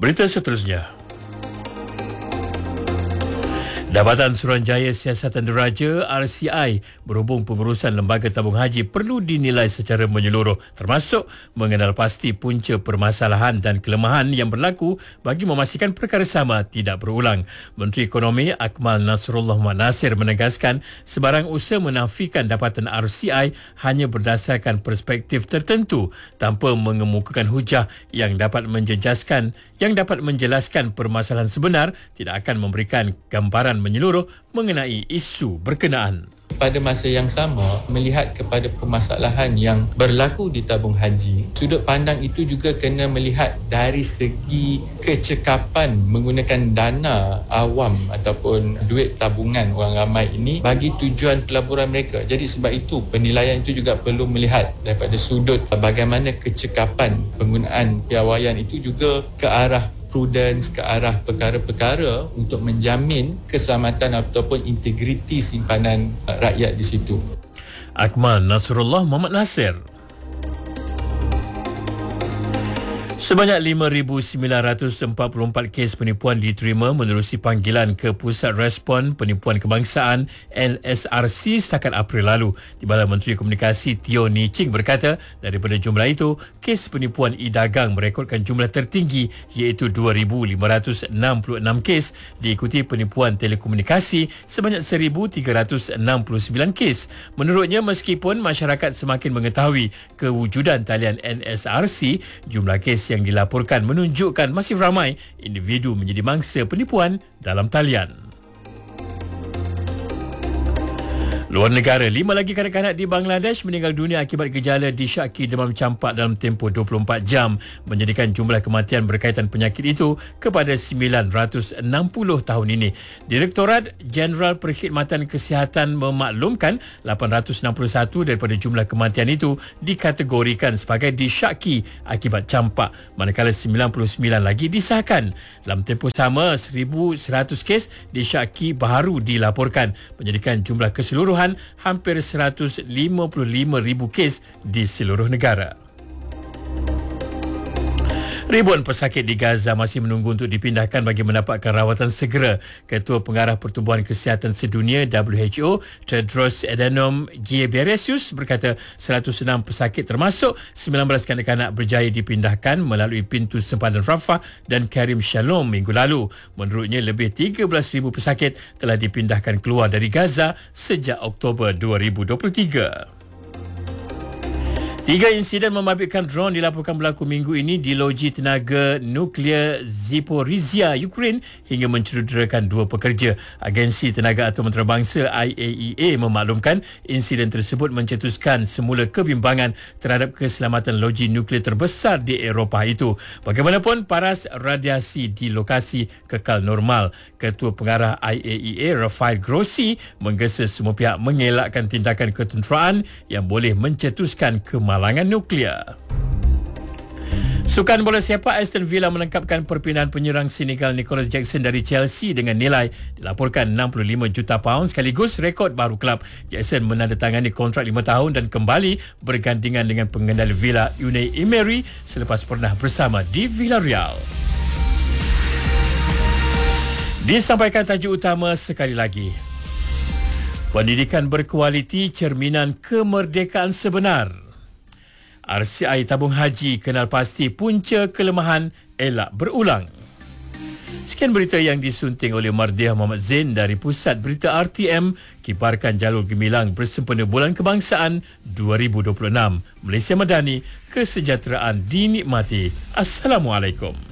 Berita seterusnya. Jabatan Suruhanjaya Siasatan Diraja RCI berhubung pengurusan lembaga tabung haji perlu dinilai secara menyeluruh, termasuk mengenal pasti punca permasalahan dan kelemahan yang berlaku bagi memastikan perkara sama tidak berulang. Menteri Ekonomi Akmal Nasrullah Muhammad Nasir menegaskan sebarang usaha menafikan dapatan RCI hanya berdasarkan perspektif tertentu tanpa mengemukakan hujah yang dapat menjelaskan permasalahan sebenar tidak akan memberikan gambaran menyeluruh mengenai isu berkenaan. Pada masa yang sama, melihat kepada permasalahan yang berlaku di tabung haji, sudut pandang itu juga kena melihat dari segi kecekapan menggunakan dana awam ataupun duit tabungan orang ramai ini bagi tujuan pelaburan mereka. Jadi sebab itu penilaian itu juga perlu melihat daripada sudut bagaimana kecekapan penggunaan piawaian itu juga ke arah prudence, ke arah perkara-perkara untuk menjamin keselamatan ataupun integriti simpanan rakyat di situ. Akmal Nasrullah Muhammad Nasir. Sebanyak 5,944 kes penipuan diterima menerusi panggilan ke Pusat Respon Penipuan Kebangsaan NSRC setakat April lalu. Di Bala Menteri Komunikasi Teo Ni Ching berkata, daripada jumlah itu, kes penipuan e-dagang merekodkan jumlah tertinggi iaitu 2,566 kes, diikuti penipuan telekomunikasi sebanyak 1,369 kes. Menurutnya, meskipun masyarakat semakin mengetahui kewujudan talian NSRC, jumlah kes yang dilaporkan menunjukkan masih ramai individu menjadi mangsa penipuan dalam talian. Luar negara, 5 lagi kanak-kanak di Bangladesh meninggal dunia akibat gejala disyaki demam campak dalam tempoh 24 jam, menjadikan jumlah kematian berkaitan penyakit itu kepada 960 tahun ini. Direktorat Jeneral Perkhidmatan Kesihatan memaklumkan 861 daripada jumlah kematian itu dikategorikan sebagai disyaki akibat campak, manakala 99 lagi disahkan. Dalam tempoh sama, 1,100 kes disyaki baru dilaporkan, menjadikan jumlah keseluruhan hampir 155,000 kes di seluruh negara. Ribuan pesakit di Gaza masih menunggu untuk dipindahkan bagi mendapatkan rawatan segera. Ketua Pengarah Pertubuhan Kesihatan Sedunia WHO, Tedros Adhanom Ghebreyesus berkata 106 pesakit termasuk 19 kanak-kanak berjaya dipindahkan melalui pintu sempadan Rafah dan Karim Shalom minggu lalu. Menurutnya, lebih 13,000 pesakit telah dipindahkan keluar dari Gaza sejak Oktober 2023. 3 insiden membabitkan drone dilaporkan berlaku minggu ini di loji tenaga nuklear Zaporizhia, Ukraine hingga mencederakan 2 pekerja. Agensi Tenaga Atom Antarabangsa IAEA memaklumkan insiden tersebut mencetuskan semula kebimbangan terhadap keselamatan loji nuklear terbesar di Eropah itu. Bagaimanapun, paras radiasi di lokasi kekal normal. Ketua Pengarah IAEA Rafael Grossi menggesa semua pihak mengelakkan tindakan ketenteraan yang boleh mencetuskan kemalangan nuklear. Sukan bola sepak Aston Villa melengkapkan perpindahan penyerang Senegal Nicolas Jackson dari Chelsea dengan nilai dilaporkan 65 juta pound, sekaligus rekod baru kelab. Jackson menandatangani kontrak 5 tahun dan kembali bergandingan dengan pengendali Villa Unai Emery selepas pernah bersama di Villarreal. Disampaikan tajuk utama sekali lagi. Pendidikan berkualiti cerminan kemerdekaan sebenar. RCI Tabung Haji kenal pasti punca kelemahan elak berulang. Sekian berita yang disunting oleh Mardiah Muhammad Zain dari Pusat Berita RTM, kibarkan jalur gemilang bersempena Bulan Kebangsaan 2026. Malaysia Madani, kesejahteraan dinikmati. Assalamualaikum.